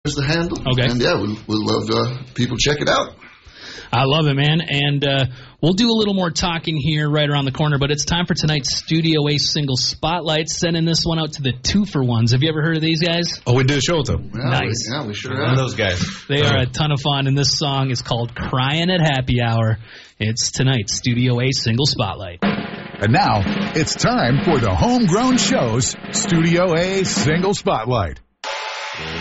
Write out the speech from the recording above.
the handle. Okay. And, yeah, we'll love people check it out. I love it, man. And we'll do a little more talking here right around the corner, but it's time for tonight's Studio A single spotlight. Sending this one out to the 2-for-1s. Have you ever heard of these guys? Oh, we did a show with them. Yeah, Nice. We sure One of have. those guys. They are a ton of fun, and this song is called Crying at Happy Hour. It's tonight's Studio A single spotlight. And now, it's time for the Homegrown Show's Studio A Single Spotlight.